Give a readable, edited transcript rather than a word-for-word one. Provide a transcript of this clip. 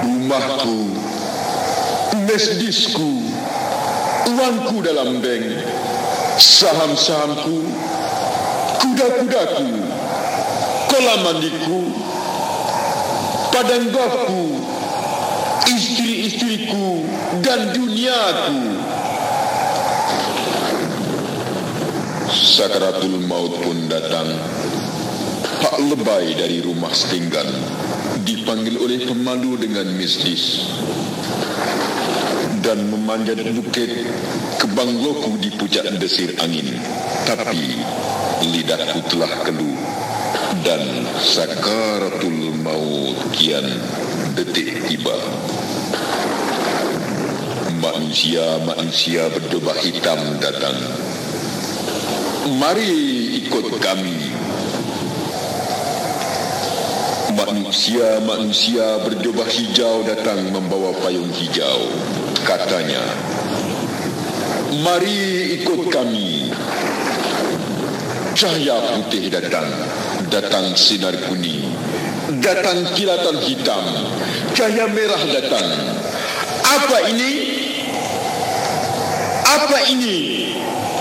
Rumahku, mesdisku, uangku dalam bank, saham-sahamku, kuda-kudaku, kolam mandiku, padang golfku, istri-istriku dan duniaku. Sakaratul maut pun datang. Pak lebay dari rumah setinggan dipanggil oleh pemalu dengan misdis dan memanjat bukit ke bangloku di puncak desir angin. Tapi lidahku telah keluh dan sakaratul maut kian detik tiba. Manusia-manusia berjubah hitam datang. Mari ikut kami. Manusia-manusia berjubah hijau datang membawa payung hijau. Katanya, mari ikut kami. Cahaya putih datang. Datang sinar kuning. Datang kilatan hitam. Cahaya merah datang. Apa ini? Apa ini?